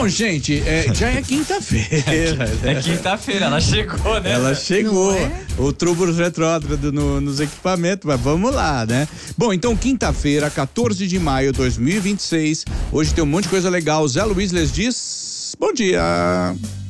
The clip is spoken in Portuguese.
Bom, gente, já é quinta-feira. É quinta-feira, ela chegou, né? Ela chegou. É? O trubos retrógrado nos equipamentos, mas vamos lá, né? Bom, então quinta-feira, 14 de maio de 2026. Hoje tem um monte de coisa legal. Zé Luiz les diz, bom dia.